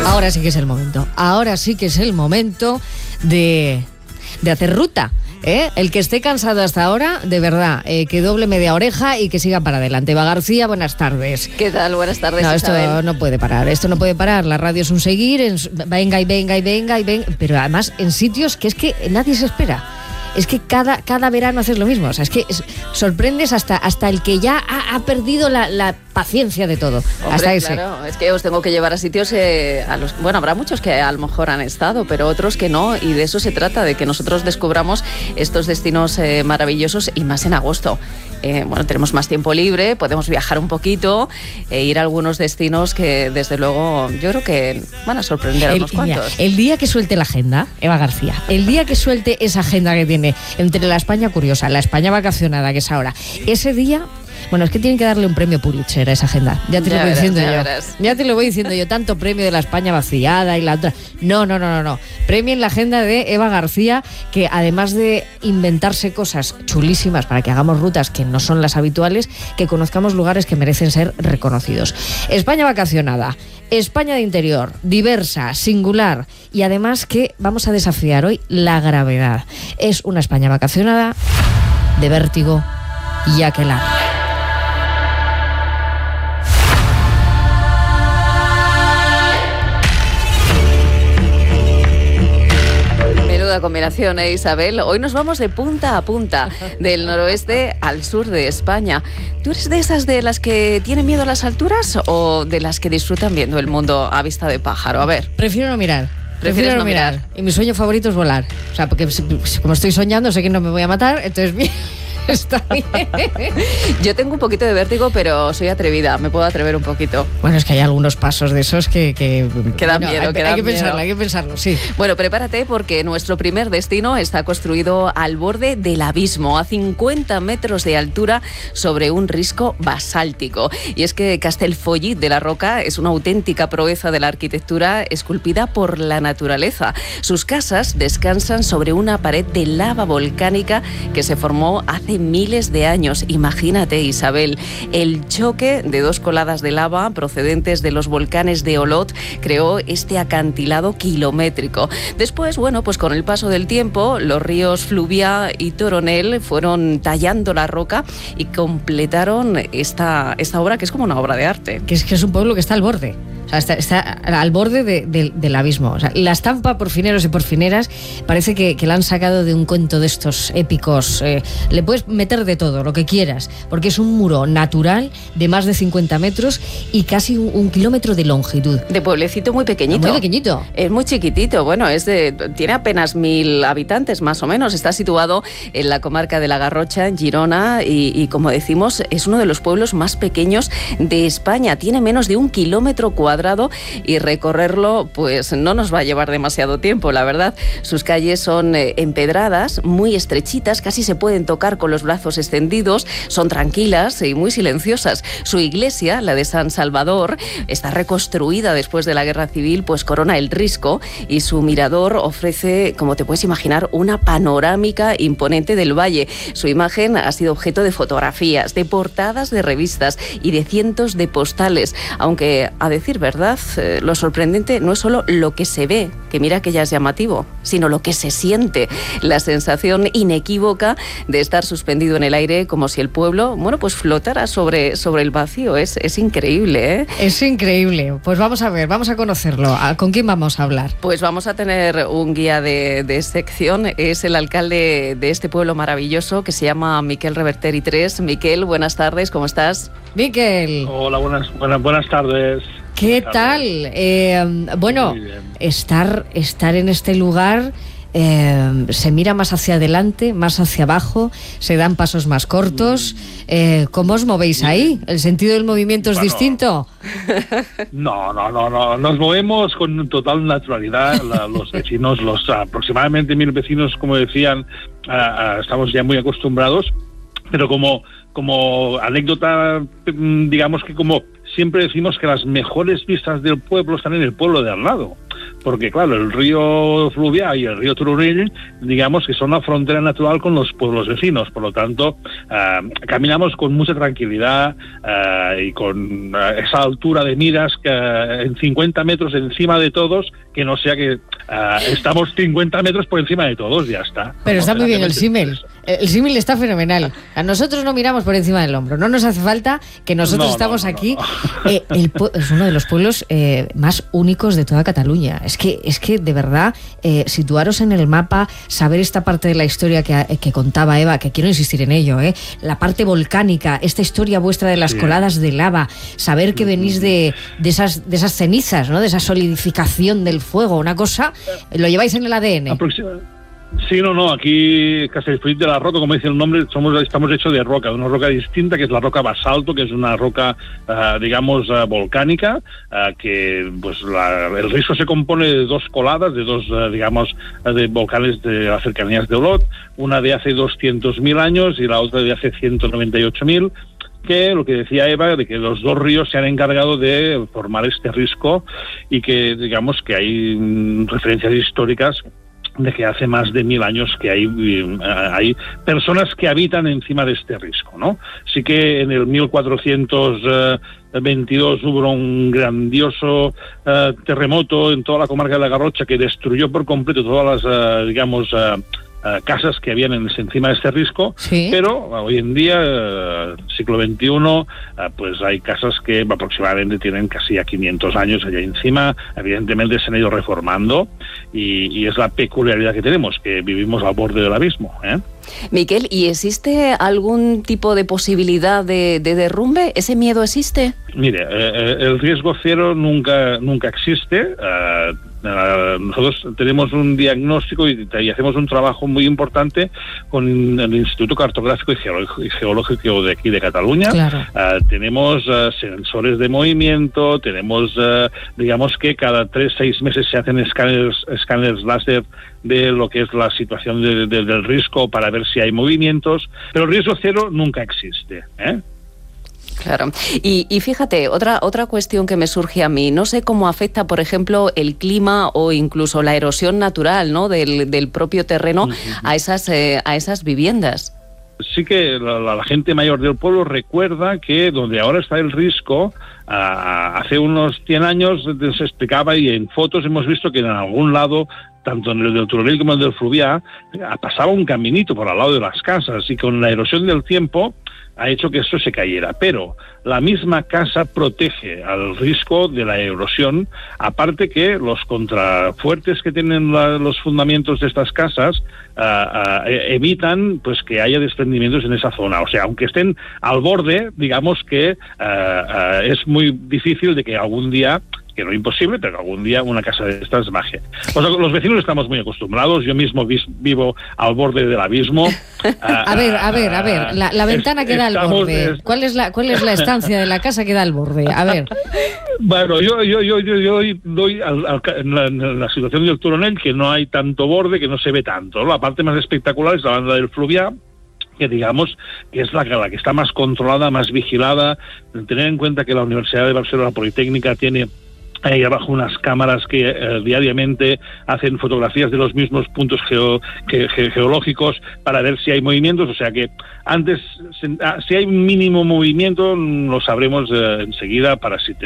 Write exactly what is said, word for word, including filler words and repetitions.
Ahora sí que es el momento. Ahora sí que es el momento de, de hacer ruta. ¿Eh? El que esté cansado hasta ahora, de verdad, eh, que doble media oreja y que siga para adelante. Eva García, buenas tardes. ¿Qué tal? Buenas tardes, No, Isabel. esto no puede parar, esto no puede parar. La radio es un seguir, en, venga y venga y venga y venga, pero además en sitios que es que nadie se espera. Es que cada, cada verano haces lo mismo. O sea, es que es, sorprendes hasta, hasta el que ya ha, ha perdido la, la paciencia de todo. Hombre, hasta ese. Claro, es que os tengo que llevar a sitios eh, a los, bueno, habrá muchos que a lo mejor han estado, pero otros que no, y de eso se trata, de que nosotros descubramos estos destinos eh, maravillosos, y más en agosto. Eh, bueno, tenemos más tiempo libre, podemos viajar un poquito e ir a algunos destinos que desde luego yo creo que van a sorprender a El, unos cuantos. mira, el día que suelte la agenda, Eva García, el día que suelte esa agenda que tiene entre la España curiosa, la España vacacionada, que es ahora, ese día... Bueno, es que tienen que darle un premio Pulitzer a esa agenda. Ya te Ya lo voy verás, diciendo ya yo. verás. Ya te lo voy diciendo yo. Tanto premio de la España vaciada y la otra. No, no, no, no, no. Premio en la agenda de Eva García, que además de inventarse cosas chulísimas para que hagamos rutas que no son las habituales, que conozcamos lugares que merecen ser reconocidos. España vacacionada, España de interior, diversa, singular, y además que vamos a desafiar hoy la gravedad. Es una España vacacionada de vértigo y aquelarre. Combinación, ¿eh, Isabel? Hoy nos vamos de punta a punta, del noroeste al sur de España. ¿Tú eres de esas de las que tienen miedo a las alturas o de las que disfrutan viendo el mundo a vista de pájaro? A ver. Prefiero no mirar. Prefiero no mirar. mirar. Y mi sueño favorito es volar. O sea, porque como estoy soñando, sé que no me voy a matar, entonces está bien. Yo tengo un poquito de vértigo, pero soy atrevida, me puedo atrever un poquito. Bueno, es que hay algunos pasos de esos que... que, que dan bueno, miedo, hay, que hay dan que miedo. pensarlo, hay que pensarlo, sí. Bueno, prepárate porque nuestro primer destino está construido al borde del abismo, a cincuenta metros de altura sobre un risco basáltico. Y es que Castellfollit de la Roca es una auténtica proeza de la arquitectura esculpida por la naturaleza. Sus casas descansan sobre una pared de lava volcánica que se formó hace miles de años. Imagínate, Isabel, el choque de dos coladas de lava procedentes de los volcanes de Olot creó este acantilado kilométrico. Después, bueno, pues con el paso del tiempo, los ríos Fluvia y Toronel fueron tallando la roca y completaron esta, esta obra, que es como una obra de arte. Que es que es un pueblo que está al borde. O sea, está, está al borde de, de, del abismo. O sea, la estampa, porfineros y porfineras, parece que, que la han sacado de un cuento de estos épicos. Eh, le puedes meter de todo, lo que quieras, porque es un muro natural de más de cincuenta metros y casi un, un kilómetro de longitud. De pueblecito muy pequeñito. Muy pequeñito. Es muy chiquitito. Bueno, es de, tiene apenas mil habitantes, más o menos. Está situado en la comarca de la Garrocha, en Girona, y, y como decimos, es uno de los pueblos más pequeños de España. Tiene menos de un kilómetro cuadrado y recorrerlo pues no nos va a llevar demasiado tiempo, la verdad. Sus calles son eh, empedradas, muy estrechitas, casi se pueden tocar con los brazos extendidos, son tranquilas y muy silenciosas. Su iglesia, la de San Salvador, está reconstruida después de la Guerra Civil, pues corona el risco, y su mirador ofrece, como te puedes imaginar, una panorámica imponente del valle. Su imagen ha sido objeto de fotografías, de portadas de revistas y de cientos de postales, aunque a decir verdad, ¿verdad? Eh, lo sorprendente no es solo lo que se ve, que mira que ya es llamativo, sino lo que se siente, la sensación inequívoca de estar suspendido en el aire como si el pueblo, bueno, pues flotara sobre, sobre el vacío. Es, es increíble, ¿eh? Es increíble. Pues vamos a ver, vamos a conocerlo. ¿Con quién vamos a hablar? Pues vamos a tener un guía de, de sección, es el alcalde de este pueblo maravilloso que se llama Miquel Reverter i tres. Miquel, buenas tardes, ¿cómo estás? Miquel. Hola, buenas, buenas, buenas tardes. ¿Qué tal? Eh, bueno, estar, estar en este lugar, eh, se mira más hacia adelante, más hacia abajo, se dan pasos más cortos. Eh, ¿Cómo os movéis ahí? ¿El sentido del movimiento es bueno, distinto? No, no, no, no. Nos movemos con total naturalidad. La, los vecinos, los aproximadamente mil vecinos, como decían, a, a, estamos ya muy acostumbrados. Pero como, como anécdota, digamos que como siempre decimos que las mejores vistas del pueblo están en el pueblo de al lado, porque claro, el río Fluvià y el río Turonell, digamos que son la frontera natural con los pueblos vecinos, por lo tanto, uh, caminamos con mucha tranquilidad uh, y con uh, esa altura de miras que uh, en cincuenta metros encima de todos, que no sea que uh, estamos cincuenta metros por encima de todos, ya está. Pero está muy bien el símil. El símil está fenomenal. A nosotros no miramos por encima del hombro. No nos hace falta que nosotros no, estamos no, no, aquí. No. Eh, el, es uno de los pueblos eh, más únicos de toda Cataluña. Es que, es que de verdad, eh, situaros en el mapa, saber esta parte de la historia que, que contaba Eva, que quiero insistir en ello, eh, la parte volcánica, esta historia vuestra de las sí. coladas de lava, saber que venís de, de, esas, de esas cenizas, ¿no? De esa solidificación del fuego, una cosa, lo lleváis en el A D N. Aproximadamente. Sí, no, no, aquí Castellfollit de la Roca, como dice el nombre, somos estamos hechos de roca, de una roca distinta, que es la roca basalto, que es una roca, uh, digamos, uh, volcánica, uh, que pues la, el risco se compone de dos coladas, de dos, uh, digamos, uh, de volcanes de las cercanías de Olot, una de hace doscientos mil años y la otra de hace ciento noventa y ocho mil, que lo que decía Eva, de que los dos ríos se han encargado de formar este risco y que, digamos, que hay mm, referencias históricas de que hace más de mil años que hay, hay personas que habitan encima de este risco, ¿no? Sí que en el mil cuatrocientos veintidós hubo un grandioso uh, terremoto en toda la comarca de la Garrotxa que destruyó por completo todas las, uh, digamos, uh, Uh, casas que habían en, encima de este risco, ¿sí? Pero uh, hoy en día, uh, siglo veintiuno, uh, pues hay casas que aproximadamente tienen casi a quinientos años allá encima, evidentemente se han ido reformando y, y es la peculiaridad que tenemos, que vivimos al borde del abismo, ¿eh? Miquel, ¿y existe algún tipo de posibilidad de, de derrumbe? ¿Ese miedo existe? Mire, eh, el riesgo cero nunca, nunca existe. Uh, Uh, nosotros tenemos un diagnóstico y, y hacemos un trabajo muy importante con el Instituto Cartográfico y Geológico, y Geológico de aquí de Cataluña. Claro. Uh, tenemos uh, sensores de movimiento, tenemos, uh, digamos que cada tres, seis meses se hacen escáneres, escáneres láser de lo que es la situación de, de, del riesgo para ver si hay movimientos, pero el riesgo cero nunca existe, ¿eh? Claro. Y, y fíjate, otra, otra cuestión que me surge a mí, no sé cómo afecta, por ejemplo, el clima o incluso la erosión natural, ¿no?, del, del propio terreno uh-huh. a esas, eh, a esas viviendas. Sí que la, la gente mayor del pueblo recuerda que donde ahora está el risco, uh, hace unos cien años se explicaba y en fotos hemos visto que en algún lado, tanto en el del Turonell como en el del Fluvià, pasaba un caminito por al lado de las casas y con la erosión del tiempo ha hecho que esto se cayera, pero la misma casa protege al riesgo de la erosión, aparte que los contrafuertes que tienen la, los fundamentos de estas casas uh, uh, evitan pues que haya desprendimientos en esa zona, o sea, aunque estén al borde, digamos que uh, uh, es muy difícil de que algún día, que no es imposible, pero algún día una casa de estas baje. O sea, los vecinos estamos muy acostumbrados, yo mismo vis, vivo al borde del abismo. a, a ver, a ver, a ver, la, la ventana es, que da al borde. Es, ¿Cuál es la cuál es la estancia de la casa que da al borde? A ver. Bueno, yo yo yo yo, yo doy al, al, en, la, en la situación del Turonell que no hay tanto borde, que no se ve tanto. La parte más espectacular es la banda del Fluvià, que digamos que es la, la que está más controlada, más vigilada. Tener en cuenta que la Universidad de Barcelona Politécnica tiene ahí abajo unas cámaras que eh, diariamente hacen fotografías de los mismos puntos geo, ge, ge, geológicos para ver si hay movimientos, o sea que antes, si hay un mínimo movimiento lo sabremos eh, enseguida para si